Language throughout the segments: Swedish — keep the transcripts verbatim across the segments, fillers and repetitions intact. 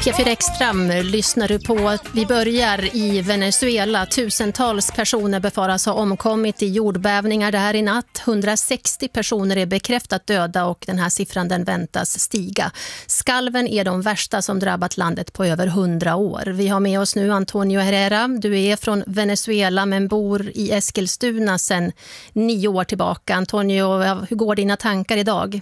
P fyra Extra lyssnar du på. Vi börjar i Venezuela. Tusentals personer befaras ha omkommit i jordbävningar det här i natt. hundrasextio personer är bekräftat döda och den här siffran den väntas stiga. Skalven är de värsta som drabbat landet på över hundra år. Vi har med oss nu Antonio Herrera. Du är från Venezuela men bor i Eskilstuna sedan nio år tillbaka. Antonio, hur går dina tankar idag?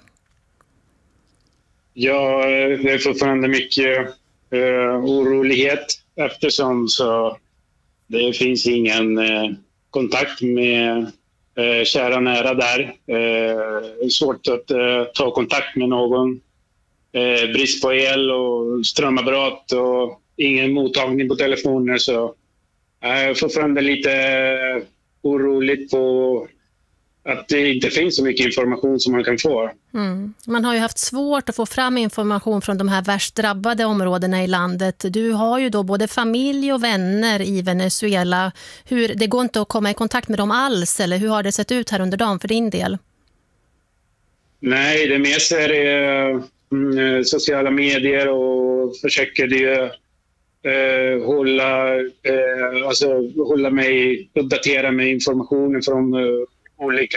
Ja, det är fortfarande mycket uh, orolighet eftersom så det finns ingen uh, kontakt med uh, kära nära där. Uh, svårt att uh, ta kontakt med någon. Uh, brist på el och strömavbrott och ingen mottagning på telefoner. Så jag är fortfarande lite uh, orolig på att det inte finns så mycket information som man kan få. Mm. Man har ju haft svårt att få fram information från de här värst drabbade områdena i landet. Du har ju då både familj och vänner i Venezuela. Hur, det går inte att komma i kontakt med dem alls, eller hur har det sett ut här under dagen för din del? Nej, det mest är det, sociala medier och försöker det eh, hålla, eh, alltså, hålla mig, uppdatera med informationen från eh, olika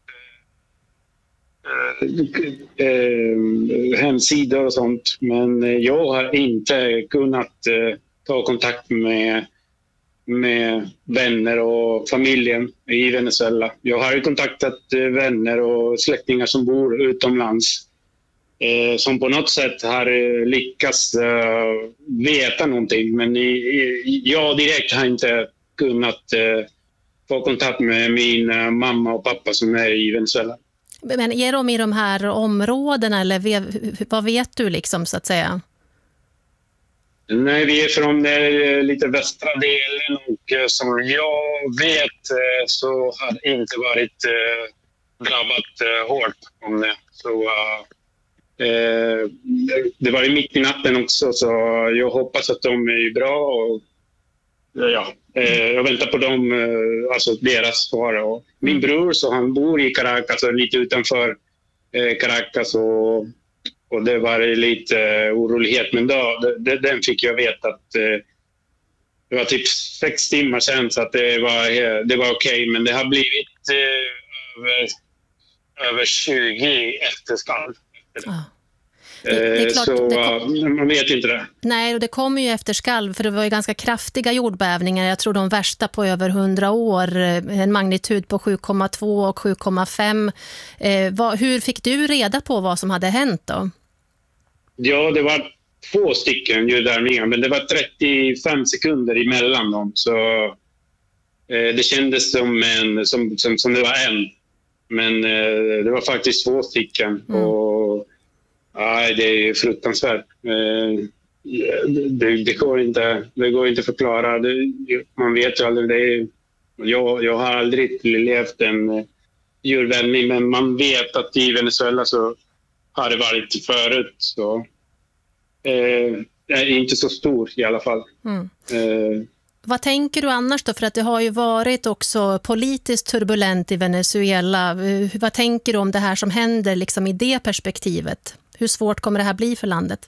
eh, eh, hemsidor och sånt. Men jag har inte kunnat eh, ta kontakt med, med vänner och familjen i Venezuela. Jag har ju kontaktat eh, vänner och släktingar som bor utomlands. Eh, som på något sätt har eh, lyckats eh, veta någonting. Men i, i, jag direkt har inte kunnat eh, få kontakt med min uh, mamma och pappa som är i Venezuela. Men är de i de här områdena eller ve, vad vet du liksom så att säga? Nej, vi är från uh, lite västra delen och uh, som jag vet uh, så har det inte varit uh, drabbat uh, hårt om det. Så, uh, uh, det var ju mitt i natten också så jag hoppas att de är bra och ja, eh, jag väntar på dem, eh, alltså deras svar. Och min bror så han bor i Caracas, lite utanför eh, Caracas och, och det var lite eh, orolighet. Men då, det, den fick jag veta att eh, det var typ sex timmar sedan så att det var, eh, det var okej. Men det har blivit eh, över, över tjugo efterskalv. Ah. Det, det är klart, så det kom... man vet inte det. Nej, och det kommer ju efter skalv för det var ju ganska kraftiga jordbävningar. Jag tror de värsta på över hundra år. En magnitud på sju komma två och sju komma fem. Eh, vad, hur fick du reda på vad som hade hänt då? Ja, det var två stycken ljudvärvningar men det var trettiofem sekunder emellan dem. Så eh, det kändes som, en, som, som, som det var en. Men eh, det var faktiskt två stycken. Mm. Och nej, det är fruktansvärt. Det, det, går inte, det går inte att förklara. Det, man vet ju aldrig. Det är, jag, jag har aldrig levt en djurvänning, men man vet att i Venezuela så har det varit förut. Så, eh, det är inte så stor i alla fall. Mm. Eh, Vad tänker du annars då? För att det har ju varit också politiskt turbulent i Venezuela. Vad tänker du om det här som händer liksom i det perspektivet? Hur svårt kommer det här bli för landet?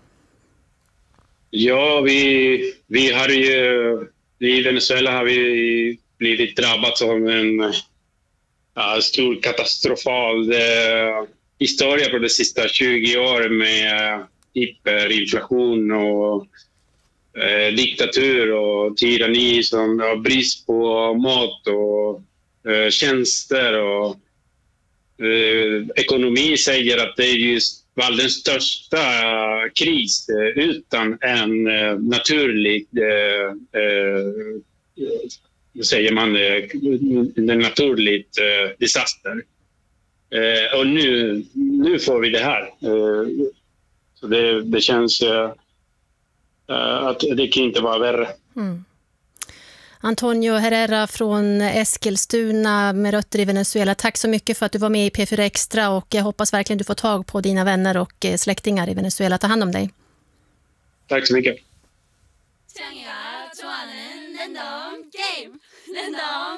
Ja, vi, vi har ju i Venezuela har vi blivit drabbat av en ja, stor katastrofal eh, historia på de sista tjugo åren med eh, hyperinflation och eh, diktatur och tyranni som har brist på mat och eh, tjänster och eh, ekonomi säger att det är just var den största kris utan en eh, naturlig eh, eh, säger man eh, en naturligt eh, disaster. Eh, och nu, nu får vi det här. Eh, så det, det känns eh, att det kan inte vara värre. Mm. Antonio Herrera från Eskilstuna med rötter i Venezuela. Tack så mycket för att du var med i P fyra Extra och jag hoppas verkligen du får tag på dina vänner och släktingar i Venezuela. Ta hand om dig. Tack så mycket.